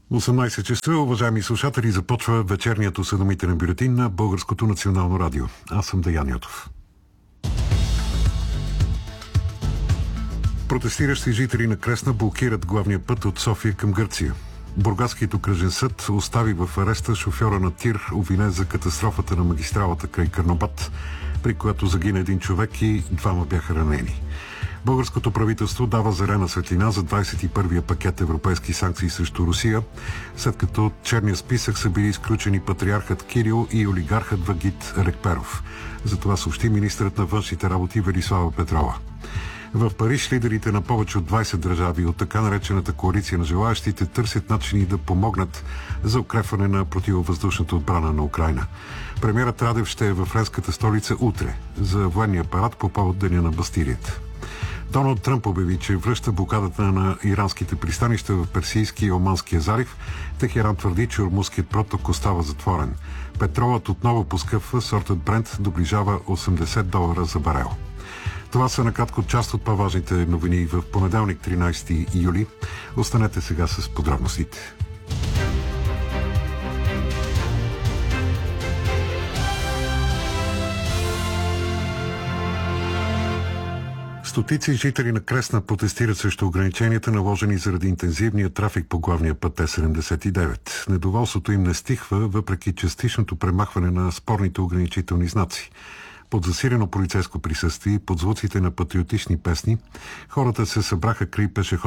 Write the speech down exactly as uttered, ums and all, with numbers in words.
осемнайсет часа, уважаеми слушатели, започва вечерният осведомителен бюлетин на Българското национално радио. Аз съм Деян Ятов. Протестиращи жители на Кресна блокират главния път от София към Гърция. Бургаският окръжен съд остави в ареста шофьора на тир, обвинен за катастрофата на магистралата край Карнобат, при която загина един човек и двама бяха ранени. Българското правителство дава зелена светлина за двайсет и първия пакет европейски санкции срещу Русия, след като от черния списък са били изключени патриархът Кирил и олигархът Вагит Рекперов. За това съобщи министърът на външните работи Велислава Петрова. В Париж лидерите на повече от двайсет държави от така наречената коалиция на желаящите търсят начини да помогнат за укрепване на противовъздушната отбрана на Украйна. Премиерът Радев ще е във френската столица утре за военния парад по повод Деня на Бастилията. Доналд Тръмп обяви, че връща блокадата на иранските пристанища в Персийски и Оманския залив. Техеран твърди, че Ормузският проток остава затворен. Петролът отново поскъпва, сортът Брент доближава осемдесет долара за барел. Това са накратко част от по-важните новини в понеделник, тринайсети юли. Останете сега с подробностите. Стотици жители на Кресна протестират срещу ограниченията, наложени заради интензивния трафик по главния път Т седемдесет и девет. Недоволството им не стихва, въпреки частичното премахване на спорните ограничителни знаци. Под засилено полицейско присъствие и под звуците на патриотични песни, хората се събраха край пешеходната